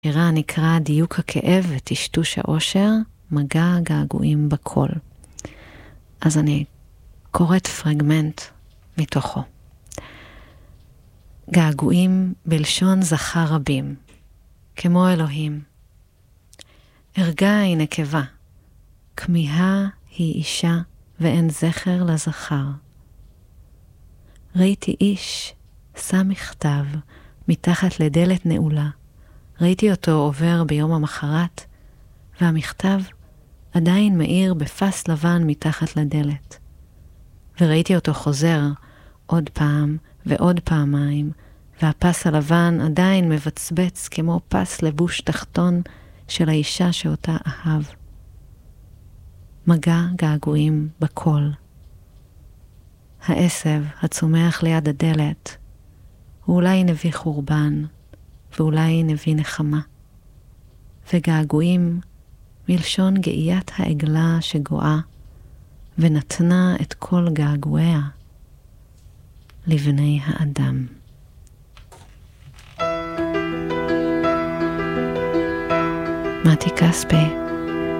שירה נקרא דיוק הכאב וטשטוש האושר, מגע געגועים בקול. אז אני קוראת פרגמנט מתוכו. געגועים בלשון זכר רבים, כמו אלוהים. ערגה היא נקבה, כמיהה היא אישה ואין זכר לזכר. ראיתי איש שם מכתב מתחת לדלת נעולה. ראיתי אותו עובר ביום המחרת, והמכתב עדיין מאיר בפס לבן מתחת לדלת. וראיתי אותו חוזר עוד פעם ועוד פעמיים, והפס הלבן עדיין מבצבץ כמו פס לבוש תחתון של האישה שאותה אהב. מגע געגועים בקול. העשב הצומח ליד הדלת, הוא אולי נביא חורבן, ואולי נביא נחמה. וגעגועים מלשון גאיית העגלה שגועה, ונתנה את כל געגועיה לבני האדם. מתי כספי.